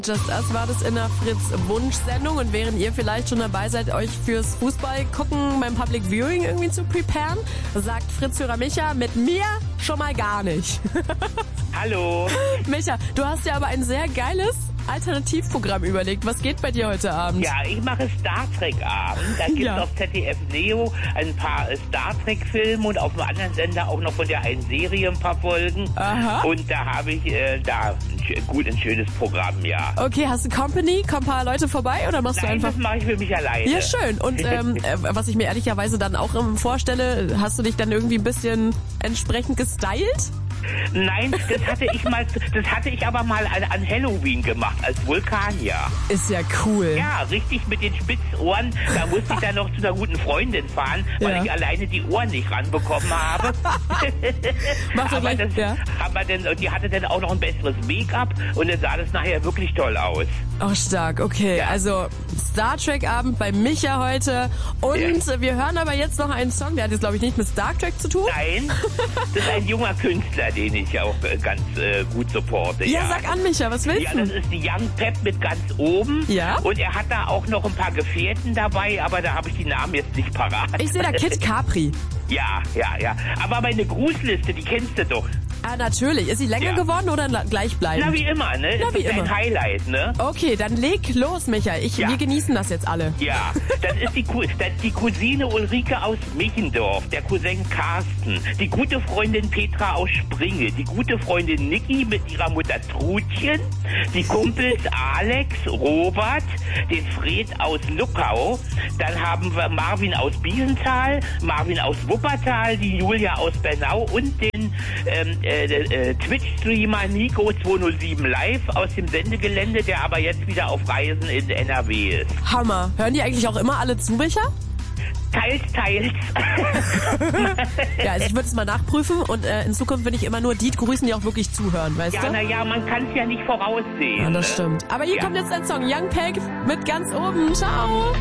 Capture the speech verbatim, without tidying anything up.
Just Us war das in der Fritz-Wunsch-Sendung und während ihr vielleicht schon dabei seid, euch fürs Fußball gucken beim Public Viewing irgendwie zu preparen, sagt Fritz-Hörer Micha, mit mir schon mal gar nicht. Hallo. Micha, du hast dir aber ein sehr geiles Alternativprogramm überlegt. Was geht bei dir heute Abend? Ja, ich mache Star Trek Abend. Da gibt es Ja. auf Z D F Neo ein paar äh, Star Trek Filme und auf einem anderen Sender auch noch von der einen Serie ein paar Folgen. Aha. Und da habe ich äh, da ein, sch- gut ein schönes Programm, ja. Okay, hast du Company? Kommen ein paar Leute vorbei oder machst Nein, du einfach... das mache ich für mich alleine. Ja, schön. Und ähm, äh, was ich mir ehrlicherweise dann auch ähm, vorstelle, hast du dich dann irgendwie ein bisschen entsprechend gestylt? Nein, das hatte ich mal, das hatte ich aber mal an, an Halloween gemacht als Vulkanier. Ist ja cool. Ja, richtig mit den Spitzohren. Da musste ich dann noch zu einer guten Freundin fahren, weil Ja. ich alleine die Ohren nicht ranbekommen habe. Mach doch Aber gleich, das ja. haben wir denn, und die hatte dann auch noch ein besseres Make-up und dann sah das nachher wirklich toll aus. Oh, stark. Okay, Ja. also Star Trek Abend bei Micha heute. Und Ja. wir hören aber jetzt noch einen Song, der hat jetzt, glaube ich, nicht mit Star Trek zu tun. Nein, das ist ein junger Künstler, den ich auch äh, ganz äh, gut supporte. Ja, sag an, Micha, was willst Ja, du? das ist die Young Pep mit ganz oben. Ja. Und er hat da auch noch ein paar Gefährten dabei, aber da habe ich die Namen jetzt nicht parat. Ich sehe da Kid Capri. Ja, ja, ja. Aber meine Grußliste, die kennst du doch. Ah, natürlich. Ist sie länger Ja. geworden oder la- gleichbleibend? Na, wie immer, ne? Na, ist wie doch dein immer. Highlight, ne? Okay, dann leg los, Micha. Ich, Ja. Wir genießen das jetzt alle. Ja, das ist, die, Cou- das ist die Cousine Ulrike aus Michendorf, der Cousin Carsten, die gute Freundin Petra aus Springe, die gute Freundin Niki mit ihrer Mutter Trudchen, die Kumpels Alex, Robert, den Fred aus Luckau, dann haben wir Marvin aus Biesenthal, Marvin aus Wuppertal, die Julia aus Bernau und den ähm, äh, äh, Twitch-Streamer Nico zweihundertsieben Live aus dem Sendegelände, der aber jetzt wieder auf Reisen in N R W ist. Hammer. Hören die eigentlich auch immer alle zu, Micha? Teils, teils. Ja, also ich würde es mal nachprüfen und äh, in Zukunft will ich immer nur die grüßen, die auch wirklich zuhören, weißt Ja, du? naja, man kann es ja nicht voraussehen. Ja, das ne? stimmt. Aber hier Ja. kommt jetzt ein Song. Young Peg mit ganz oben. Ciao.